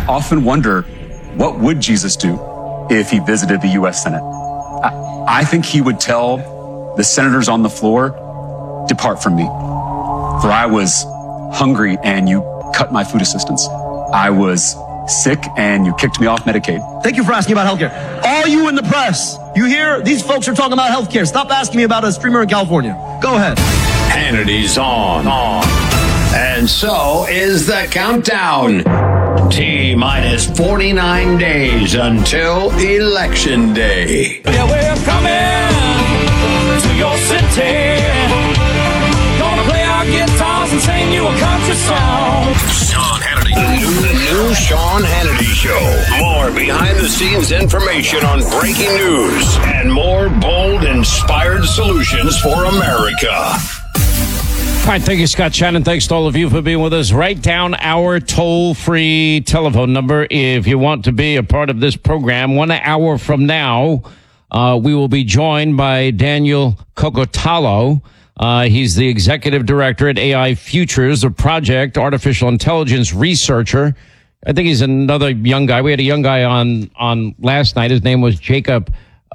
often wonder, what would Jesus do if he visited the U.S. Senate? I think he would tell the senators on the floor, depart from me, for I was hungry and you cut my food assistance. I was sick and you kicked me off Medicaid. Thank you for asking about healthcare. All you in the press, you hear these folks are talking about healthcare. Stop asking me about a streamer in California. Go ahead. Hannity's on. And so is the countdown. T-minus 49 days until Election Day. Yeah, we're coming to your city. Gonna play our guitars and sing you a country song. Sean Hannity. The new Sean Hannity Show. More behind-the-scenes information on breaking news and more bold, inspired solutions for America. All right, thank you, Scott Shannon. Thanks to all of you for being with us. Write down our toll-free telephone number if you want to be a part of this program. 1 hour from now, we will be joined by Daniel Cocotalo. He's the executive director at AI Futures, a project artificial intelligence researcher. I think he's another young guy. We had a young guy on last night. His name was Jacob,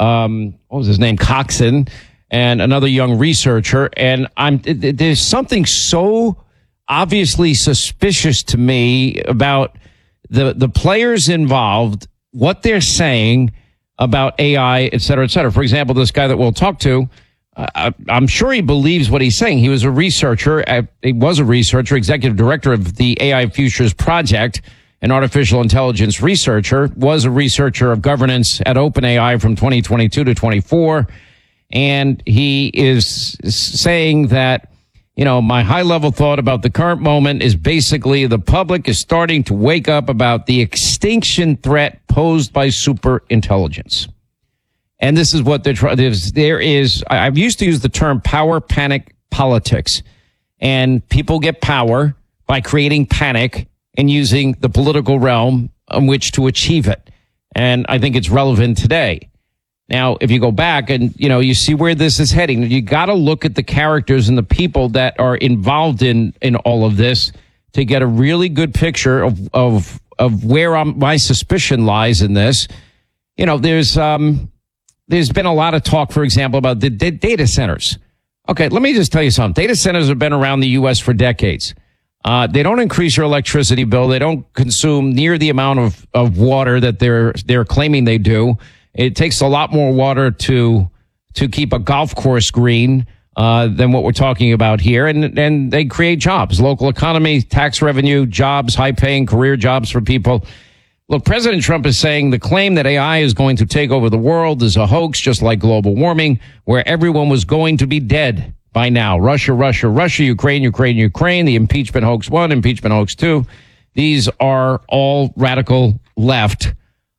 Coxon. And another young researcher, and there's something so obviously suspicious to me about the players involved, what they're saying about AI, et cetera, et cetera. For example, this guy that we'll talk to, I'm sure he believes what he's saying. He was a researcher, executive director of the AI Futures Project, an artificial intelligence researcher, was a researcher of governance at OpenAI from 2022 to 24. And he is saying that, my high level thought about the current moment is basically the public is starting to wake up about the extinction threat posed by superintelligence. And this is what they're trying. I've used to use the term power panic politics, and people get power by creating panic and using the political realm on which to achieve it. And I think it's relevant today. Now, if you go back and, you see where this is heading, you got to look at the characters and the people that are involved in all of this to get a really good picture of where my suspicion lies in this. There's been a lot of talk, for example, about the data centers. Okay, let me just tell you something. Data centers have been around the U.S. for decades. They don't increase your electricity bill. They don't consume near the amount of water that they're claiming they do. It takes a lot more water to keep a golf course green than what we're talking about here. And they create jobs, local economy, tax revenue, jobs, high-paying career jobs for people. Look, President Trump is saying the claim that AI is going to take over the world is a hoax, just like global warming, where everyone was going to be dead by now. Russia, Ukraine, the impeachment hoax 1, impeachment hoax 2. These are all radical left.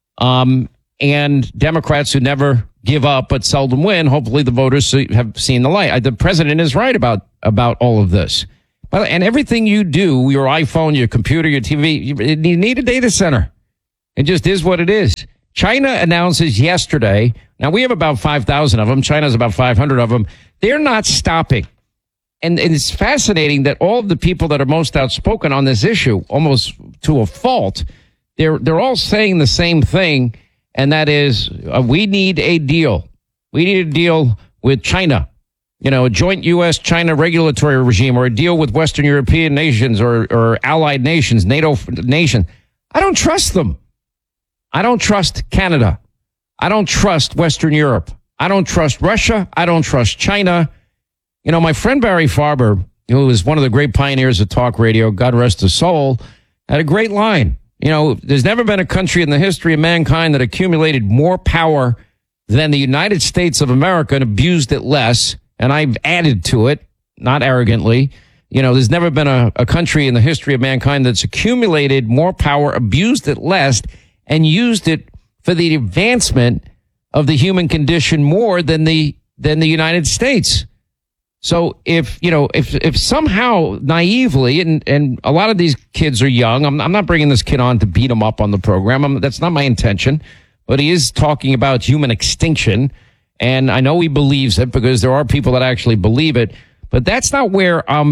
And Democrats who never give up but seldom win. Hopefully the voters have seen the light. The president is right about all of this. And everything you do, your iPhone, your computer, your TV, you need a data center. It just is what it is. China announces yesterday, now we have about 5,000 of them. China has about 500 of them. They're not stopping. And it's fascinating that all of the people that are most outspoken on this issue, almost to a fault, they're all saying the same thing. And that is, we need a deal. We need a deal with China, a joint U.S.-China regulatory regime, or a deal with Western European nations or allied nations, NATO nation. I don't trust them. I don't trust Canada. I don't trust Western Europe. I don't trust Russia. I don't trust China. My friend Barry Farber, who is one of the great pioneers of talk radio, God rest his soul, had a great line. There's never been a country in the history of mankind that accumulated more power than the United States of America and abused it less. And I've added to it, not arrogantly. There's never been a country in the history of mankind that's accumulated more power, abused it less, and used it for the advancement of the human condition more than the United States. So if somehow naively, and a lot of these kids are young, I'm not bringing this kid on to beat him up on the program. That's not my intention, but he is talking about human extinction. And I know he believes it because there are people that actually believe it, but that's not where I'm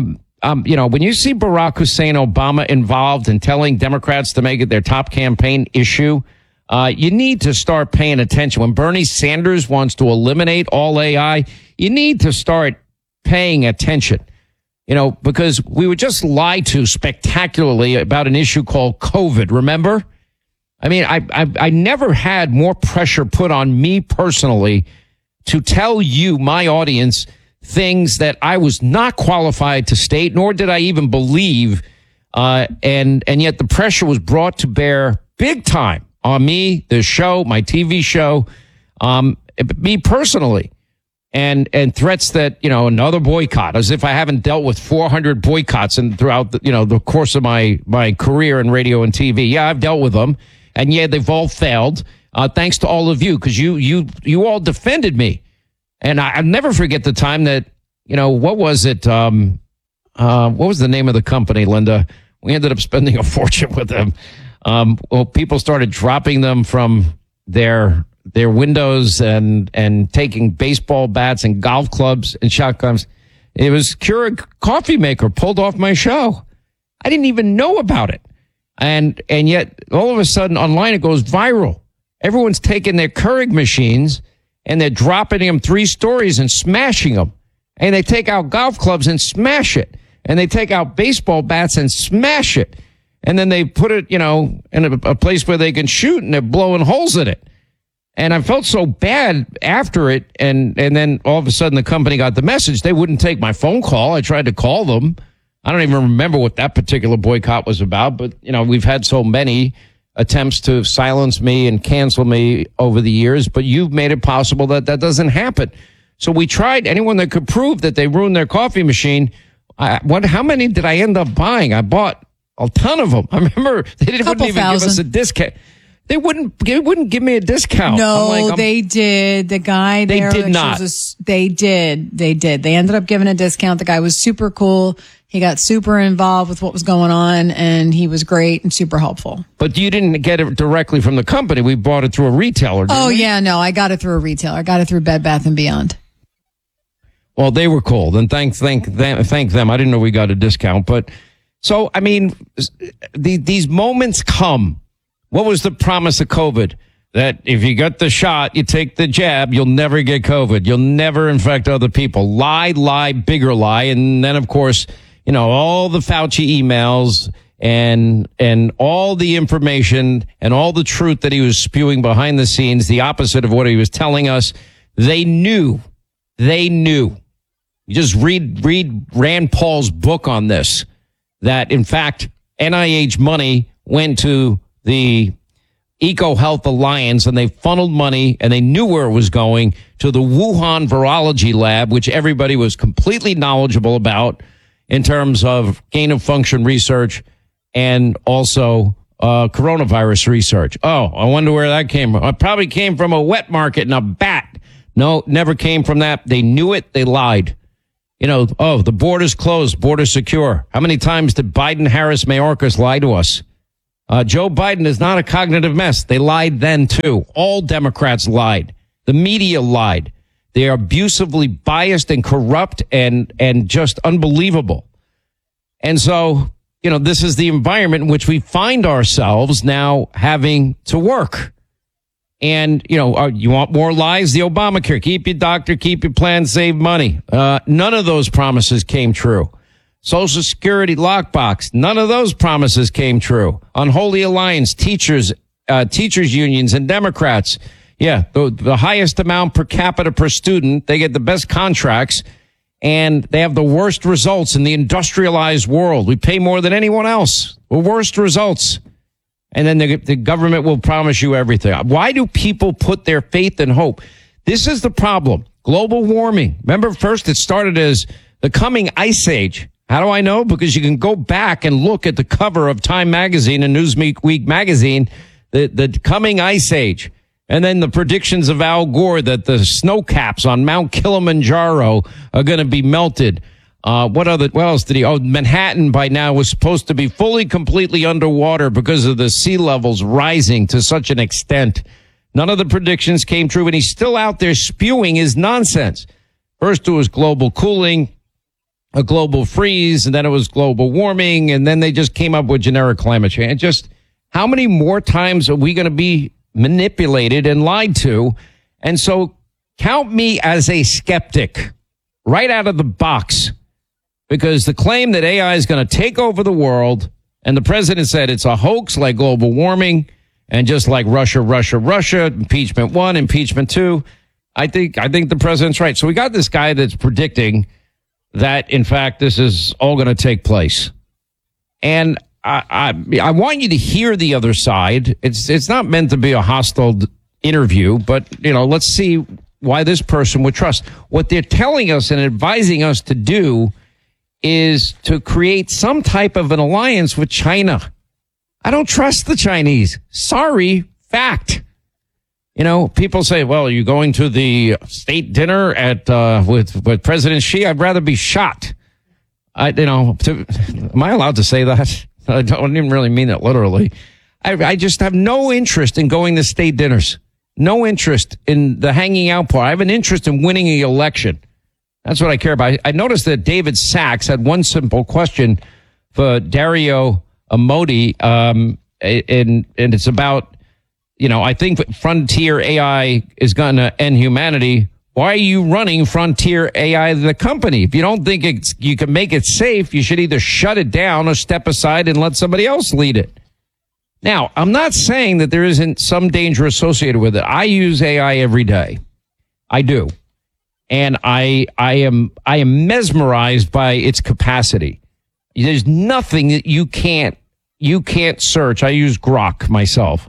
when you see Barack Hussein Obama involved in telling Democrats to make it their top campaign issue, you need to start paying attention. When Bernie Sanders wants to eliminate all AI, you need to start paying attention. Because we were just lied to spectacularly about an issue called COVID. Remember? I mean, I never had more pressure put on me personally to tell you, my audience, things that I was not qualified to state, nor did I even believe. And yet the pressure was brought to bear big time on me, the show, my TV show, me personally. And threats that, another boycott, as if I haven't dealt with 400 boycotts throughout the course of my career in radio and TV. Yeah, I've dealt with them. And yeah, they've all failed. Thanks to all of you, because you all defended me. And I'll never forget the time that, what was it? What was the name of the company, Linda? We ended up spending a fortune with them. People started dropping them from their windows and taking baseball bats and golf clubs and shotguns. It was Keurig coffee maker pulled off my show. I didn't even know about it. And yet all of a sudden online it goes viral. Everyone's taking their Keurig machines and they're dropping them 3 stories and smashing them. And they take out golf clubs and smash it. And they take out baseball bats and smash it. And then they put it, in a place where they can shoot and they're blowing holes in it. And I felt so bad after it. And then all of a sudden the company got the message. They wouldn't take my phone call. I tried to call them. I don't even remember what that particular boycott was about. But, we've had so many attempts to silence me and cancel me over the years. But you've made it possible that doesn't happen. So we tried. Anyone that could prove that they ruined their coffee machine. How many did I end up buying? I bought a ton of them. I remember they wouldn't even give us a discount. They wouldn't give me a discount. No, they did. The guy there. They did not. They did. They ended up giving a discount. The guy was super cool. He got super involved with what was going on, and he was great and super helpful. But you didn't get it directly from the company. We bought it through a retailer. Yeah, no, I got it through a retailer. I got it through Bed Bath & Beyond. Well, they were cool. Then thank them. I didn't know we got a discount. But so, I mean, these moments come. What was the promise of COVID? That if you got the shot, you take the jab, you'll never get COVID. You'll never infect other people. Lie, bigger lie. And then, of course, all the Fauci emails and all the information and all the truth that he was spewing behind the scenes, the opposite of what he was telling us. They knew. You just read Rand Paul's book on this, that in fact, NIH money went to the EcoHealth Alliance, and they funneled money, and they knew where it was going, to the Wuhan Virology Lab, which everybody was completely knowledgeable about in terms of gain-of-function research and also coronavirus research. Oh, I wonder where that came from. It probably came from a wet market and a bat. No, never came from that. They knew it. They lied. The border's closed, border secure. How many times did Biden, Harris, Mayorkas lie to us? Joe Biden is not a cognitive mess. They lied then, too. All Democrats lied. The media lied. They are abusively biased and corrupt and just unbelievable. And so, this is the environment in which we find ourselves now having to work. And, you want more lies? The Obamacare. Keep your doctor, keep your plan, save money. None of those promises came true. Social Security lockbox. None of those promises came true. Unholy alliance, teachers unions and Democrats. Yeah, the highest amount per capita per student. They get the best contracts, and they have the worst results in the industrialized world. We pay more than anyone else. The worst results. And then the government will promise you everything. Why do people put their faith and hope? This is the problem. Global warming. Remember, first it started as the coming ice age. How do I know? Because you can go back and look at the cover of Time magazine and Newsweek magazine, the coming ice age. And then the predictions of Al Gore that the snow caps on Mount Kilimanjaro are going to be melted. What else did he? Oh, Manhattan by now was supposed to be fully, completely underwater because of the sea levels rising to such an extent. None of the predictions came true, and he's still out there spewing his nonsense. First it was global cooling. a global freeze, and then it was global warming, and then they just came up with generic climate change. Just how many more times are we going to be manipulated and lied to? And so count me as a skeptic right out of the box, because the claim that AI is going to take over the world, and the president said it's a hoax like global warming, and just like Russia, impeachment 1, impeachment 2, I think the president's right. So we got this guy that's predicting that, in fact, this is all going to take place. And I want you to hear the other side. It's not meant to be a hostile interview, but, let's see why this person would trust. What they're telling us and advising us to do is to create some type of an alliance with China. I don't trust the Chinese. Sorry, fact. People say, well, are you going to the state dinner with President Xi? I'd rather be shot. Am I allowed to say that? I don't even really mean it literally. I just have no interest in going to state dinners. No interest in the hanging out part. I have an interest in winning the election. That's what I care about. I noticed that David Sachs had one simple question for Dario Amodei, and it's about, I think Frontier AI is going to end humanity. Why are you running Frontier AI, the company? If you don't think you can make it safe, you should either shut it down or step aside and let somebody else lead it. Now, I'm not saying that there isn't some danger associated with it. I use AI every day. I do. And I am mesmerized by its capacity. There's nothing that you can't search. I use Grok myself,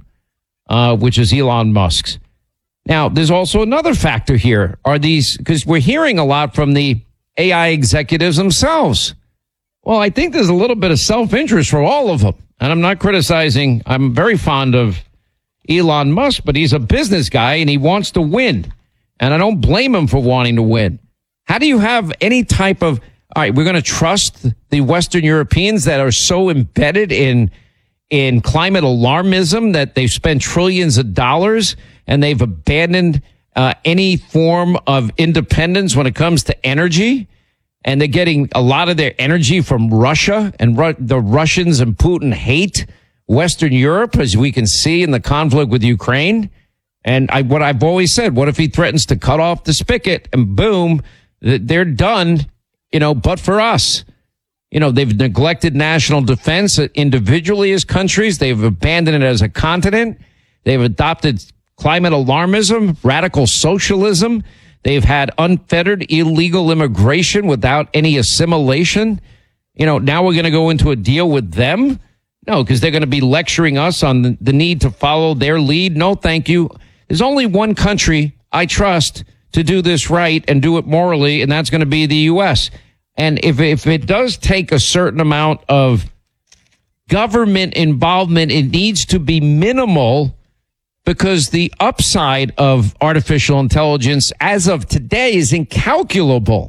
which is Elon Musk's. Now, there's also another factor here. Because we're hearing a lot from the AI executives themselves. Well, I think there's a little bit of self-interest for all of them. And I'm not criticizing. I'm very fond of Elon Musk, but he's a business guy and he wants to win. And I don't blame him for wanting to win. How do you have any type of, all right, we're going to trust the Western Europeans that are so embedded in climate alarmism that they've spent trillions of dollars and they've abandoned any form of independence when it comes to energy? And they're getting a lot of their energy from Russia, and the Russians and Putin hate Western Europe, as we can see in the conflict with Ukraine. And what I've always said, what if he threatens to cut off the spigot and boom, they're done, but for us. They've neglected national defense individually as countries. They've abandoned it as a continent. They've adopted climate alarmism, radical socialism. They've had unfettered illegal immigration without any assimilation. Now we're going to go into a deal with them? No, because they're going to be lecturing us on the need to follow their lead. No, thank you. There's only one country I trust to do this right and do it morally, and that's going to be the U.S. And if it does take a certain amount of government involvement, it needs to be minimal, because the upside of artificial intelligence as of today is incalculable.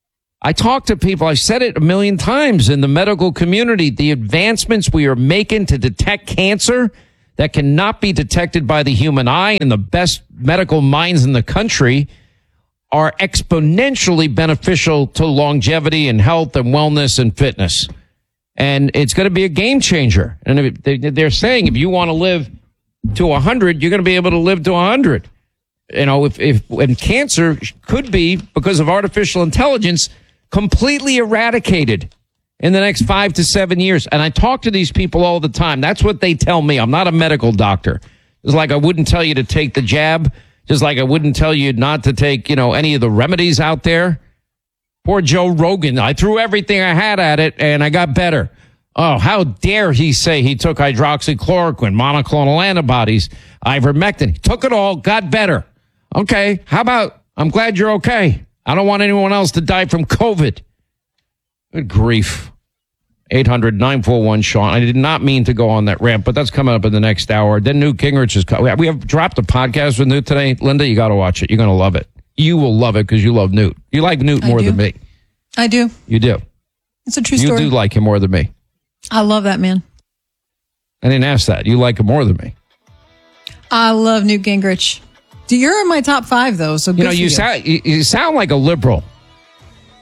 I talk to people, I've said it a million times in the medical community, the advancements we are making to detect cancer that cannot be detected by the human eye, and the best medical minds in the country are exponentially beneficial to longevity and health and wellness and fitness. And it's going to be a game changer. And they're saying if you want to live to 100, you're going to be able to live to 100. And cancer could be, because of artificial intelligence, completely eradicated in the next 5 to 7 years. And I talk to these people all the time. That's what they tell me. I'm not a medical doctor. It's like I wouldn't tell you to take the jab, just like I wouldn't tell you not to take, any of the remedies out there. Poor Joe Rogan. I threw everything I had at it and I got better. Oh, how dare he say he took hydroxychloroquine, monoclonal antibodies, ivermectin. He took it all, got better. Okay, how about, I'm glad you're okay. I don't want anyone else to die from COVID. Good grief. 800-941-SEAN. I did not mean to go on that rant, but that's coming up in the next hour. Then Newt Gingrich is coming. We have dropped a podcast with Newt today. Linda, you got to watch it. You're going to love it. You will love it because you love Newt. You like Newt more than me. I do. You do. It's a true story. You do like him more than me. I love that man. I didn't ask that. You like him more than me. I love Newt Gingrich. You're in my top 5, though. So good you sound like a liberal.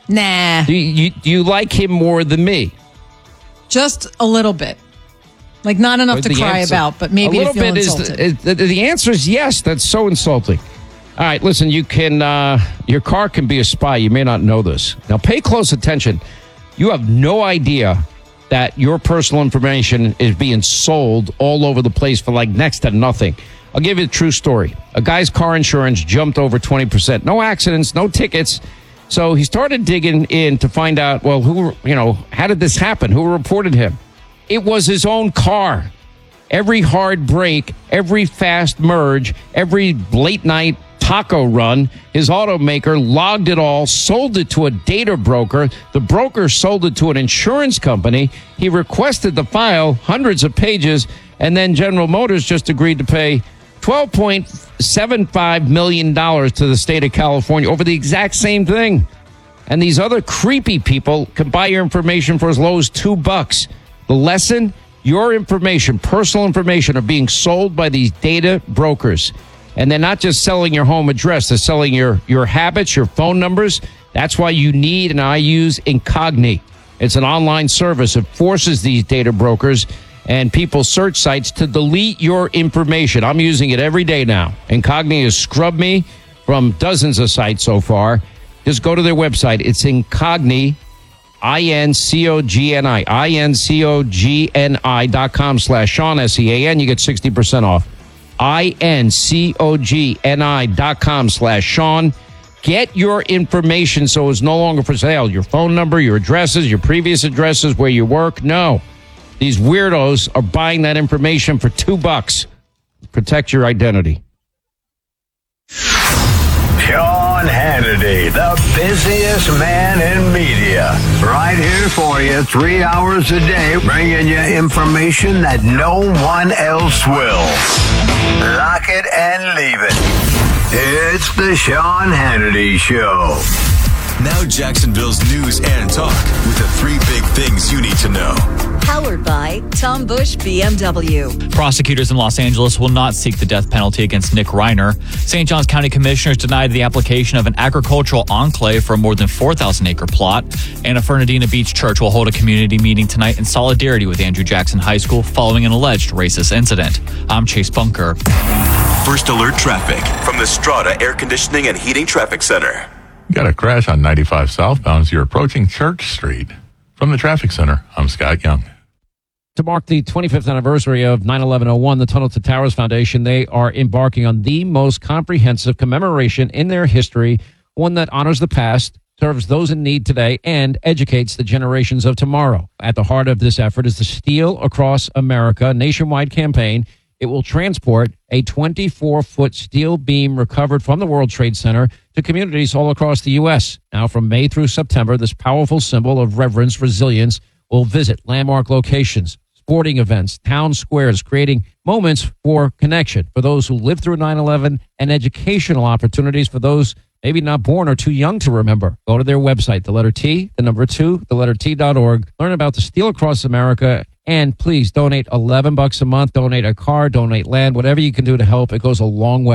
Nah. Do you like him more than me? Just a little bit. Like, not enough to cry about, but maybe to feel insulted. The answer is yes. That's so insulting. All right, listen, you can, your car can be a spy. You may not know this. Now, pay close attention. You have no idea that your personal information is being sold all over the place for like next to nothing. I'll give you a true story. A guy's car insurance jumped over 20%. No accidents, no tickets. So he started digging in to find out, well, how did this happen? Who reported him? It was his own car. Every hard break, every fast merge, every late night taco run, his automaker logged it all, sold it to a data broker. The broker sold it to an insurance company. He requested the file, hundreds of pages, and then General Motors just agreed to pay $12.75 million to the state of California over the exact same thing. And these other creepy people can buy your information for as low as $2. The lesson, your information, personal information, are being sold by these data brokers. And they're not just selling your home address. They're selling your habits, your phone numbers. That's why you need, and I use, Incogni. It's an online service. It forces these data brokers and people's search sites to delete your information. I'm using it every day now. Incogni has scrubbed me from dozens of sites so far. Just go to their website. It's Incogni, INCOGNI, INCOGNI.com/Sean, SEAN. You get 60% off. INCOGNI.com/Sean. Get your information so it's no longer for sale. Your phone number, your addresses, your previous addresses, where you work. No. These weirdos are buying that information for $2. Protect your identity. Sean Hannity, the busiest man in media. Right here for you, 3 hours a day, bringing you information that no one else will. Lock it and leave it. It's the Sean Hannity Show. Now Jacksonville's news and talk with the 3 big things you need to know. Powered by Tom Bush BMW. Prosecutors in Los Angeles will not seek the death penalty against Nick Reiner. St. Johns County commissioners denied the application of an agricultural enclave for a more than 4,000-acre plot. And a Fernandina Beach church will hold a community meeting tonight in solidarity with Andrew Jackson High School following an alleged racist incident. I'm Chase Bunker. First alert traffic from the Strata Air Conditioning and Heating Traffic Center. Got a crash on 95 southbound as you're approaching Church Street. From the Traffic Center, I'm Scott Young. To mark the 25th anniversary of 9/11/01, the Tunnel to Towers Foundation, they are embarking on the most comprehensive commemoration in their history, one that honors the past, serves those in need today, and educates the generations of tomorrow. At the heart of this effort is the Steel Across America nationwide campaign. It will transport a 24-foot steel beam recovered from the World Trade Center to communities all across the U.S. Now, from May through September, this powerful symbol of reverence, resilience, will visit landmark locations, sporting events, town squares, creating moments for connection for those who lived through 9/11 and educational opportunities for those maybe not born or too young to remember. Go to their website, the letter T, the number 2, the letter T.org. Learn about the Steel Across America. And please donate $11 a month, donate a car, donate land, whatever you can do to help. It goes a long way.